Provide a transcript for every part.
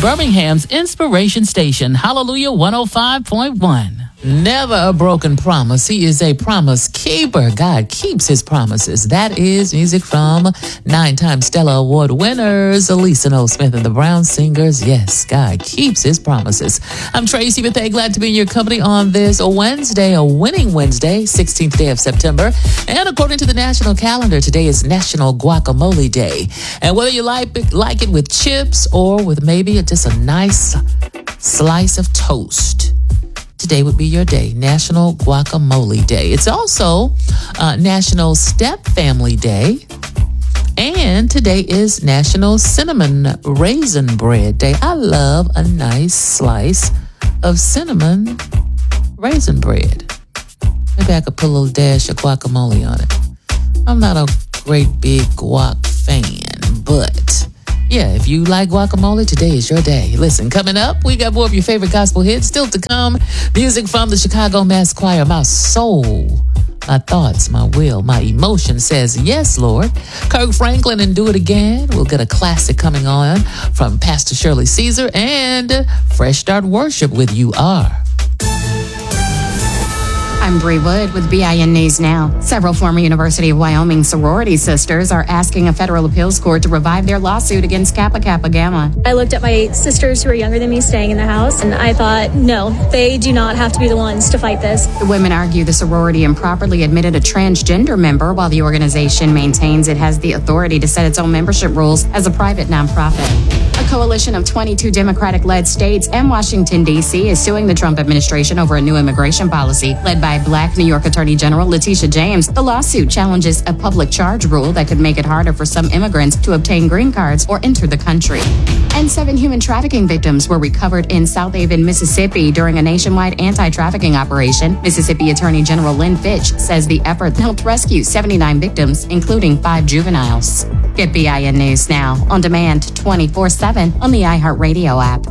Birmingham's Inspiration Station, Hallelujah 105.1. Never a broken promise. He is a promise keeper. God keeps his promises. That is music from 9-time Stella Award winners, Elisa Noel Smith and the Brown Singers. Yes, God keeps his promises. I'm Tracy Bethea, glad to be in your company on this Wednesday, a winning Wednesday, 16th day of September. And according to the national calendar, today is National Guacamole Day. And whether you like it with chips or with maybe just a nice slice of toast, today would be your day, National Guacamole Day. It's also National Step Family Day. And today is National Cinnamon Raisin Bread Day. I love a nice slice of cinnamon raisin bread. Maybe I could put a little dash of guacamole on it. I'm not a great big guac fan, but yeah, if you like guacamole, today is your day. Listen, coming up, we got more of your favorite gospel hits still to come. Music from the Chicago Mass Choir. My soul, my thoughts, my will, my emotion says yes, Lord. Kirk Franklin and Do It Again. We'll get a classic coming on from Pastor Shirley Caesar and Fresh Start Worship with You Are. I'm Bree Wood with BIN News Now. Several former University of Wyoming sorority sisters are asking a federal appeals court to revive their lawsuit against Kappa Kappa Gamma. I looked at my sisters who are younger than me staying in the house, and I thought, no, they do not have to be the ones to fight this. The women argue the sorority improperly admitted a transgender member, while the organization maintains it has the authority to set its own membership rules as a private nonprofit. A coalition of 22 Democratic-led states and Washington, D.C. is suing the Trump administration over a new immigration policy led by Black New York Attorney General Letitia James. The lawsuit challenges a public charge rule that could make it harder for some immigrants to obtain green cards or enter the country. And 7 human trafficking victims were recovered in South Haven, Mississippi during a nationwide anti-trafficking operation. Mississippi Attorney General Lynn Fitch says the effort helped rescue 79 victims, including 5 juveniles. Get BIN News Now on demand 24/7 on the iHeartRadio app.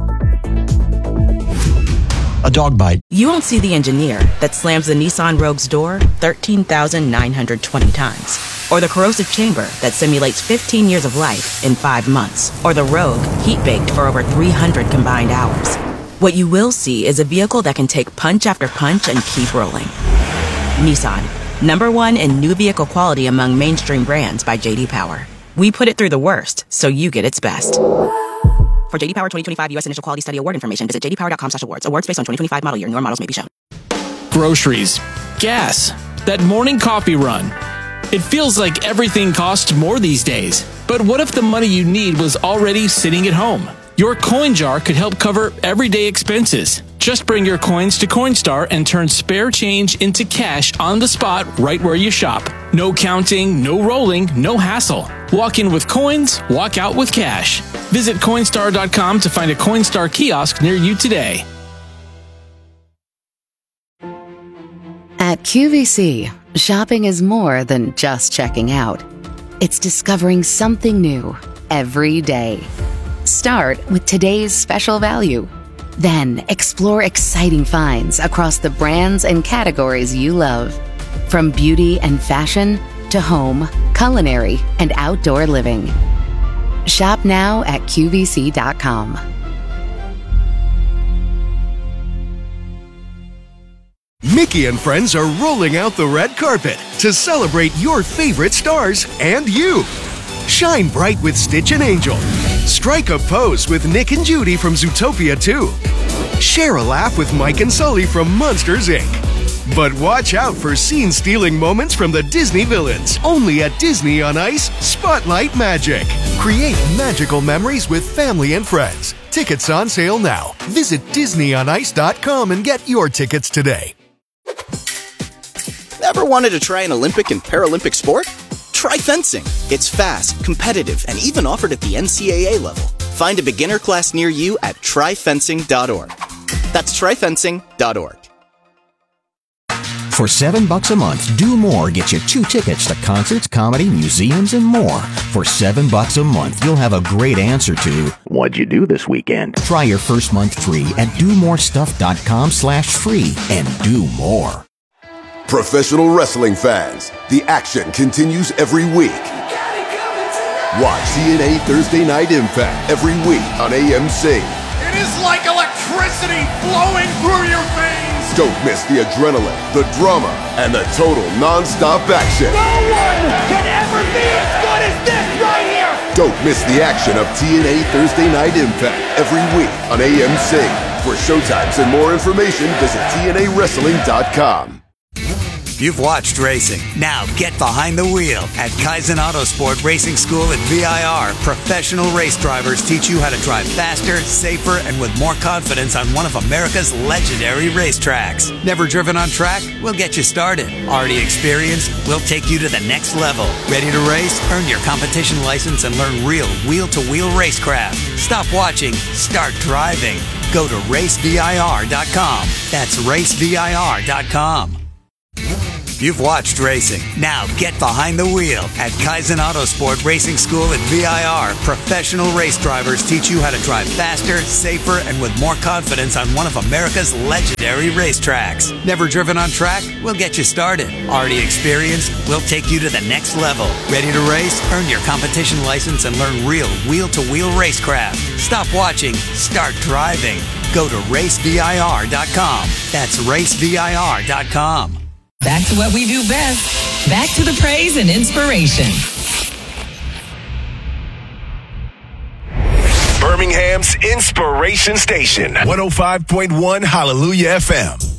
A dog bite. You won't see the engineer that slams the Nissan Rogue's door 13,920 times. Or the corrosive chamber that simulates 15 years of life in 5 months. Or the Rogue heat-baked for over 300 combined hours. What you will see is a vehicle that can take punch after punch and keep rolling. Nissan, #1 in new vehicle quality among mainstream brands by J.D. Power. We put it through the worst, so you get its best. For J.D. Power 2025 U.S. Initial Quality Study Award information, visit jdpower.com/awards. Awards based on 2025 model year. Newer models may be shown. Groceries, gas, that morning coffee run. It feels like everything costs more these days. But what if the money you need was already sitting at home? Your coin jar could help cover everyday expenses. Just bring your coins to Coinstar and turn spare change into cash on the spot right where you shop. No counting, no rolling, no hassle. Walk in with coins, walk out with cash. Visit Coinstar.com to find a Coinstar kiosk near you today. At QVC, shopping is more than just checking out. It's discovering something new every day. Start with today's special value. Then explore exciting finds across the brands and categories you love. From beauty and fashion to home, culinary, and outdoor living. Shop now at QVC.com. Mickey and friends are rolling out the red carpet to celebrate your favorite stars and you. Shine bright with Stitch and Angel. Strike a pose with Nick and Judy from Zootopia 2. Share a laugh with Mike and Sully from Monsters, Inc. But watch out for scene-stealing moments from the Disney villains. Only at Disney on Ice, Spotlight Magic. Create magical memories with family and friends. Tickets on sale now. Visit DisneyOnIce.com and get your tickets today. Ever wanted to try an Olympic and Paralympic sport? Try fencing. It's fast, competitive, and even offered at the NCAA level. Find a beginner class near you at tryfencing.org. That's tryfencing.org. For $7 a month, Do More gets you 2 tickets to concerts, comedy, museums, and more. For $7 a month, you'll have a great answer to, what'd you do this weekend? Try your first month free at domorestuff.com/free and do more. Professional wrestling fans, the action continues every week. Watch TNA Thursday Night Impact every week on AMC. It is like electricity flowing through your veins. Don't miss the adrenaline, the drama, and the total non-stop action. No one can ever be as good as this right here. Don't miss the action of TNA Thursday Night Impact every week on AMC. For showtimes and more information, visit TNAWrestling.com. You've watched racing. Now get behind the wheel. At Kaizen Autosport Racing School at VIR, professional race drivers teach you how to drive faster, safer, and with more confidence on one of America's legendary racetracks. Never driven on track? We'll get you started. Already experienced? We'll take you to the next level. Ready to race? Earn your competition license and learn real wheel-to-wheel racecraft. Stop watching. Start driving. Go to racevir.com. That's racevir.com. You've watched racing. Now get behind the wheel. At Kaizen Autosport Racing School at VIR, professional race drivers teach you how to drive faster, safer, and with more confidence on one of America's legendary racetracks. Never driven on track? We'll get you started. Already experienced? We'll take you to the next level. Ready to race? Earn your competition license and learn real wheel-to-wheel racecraft. Stop watching. Start driving. Go to racevir.com. That's racevir.com. Back to what we do best. Back to the praise and inspiration. Birmingham's Inspiration Station, 105.1 Hallelujah FM.